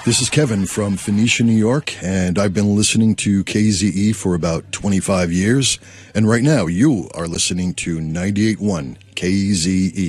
This is Kevin from Phoenicia, New York, and I've been listening to KZE for about 25 years. And right now, you are listening to 98.1 KZE.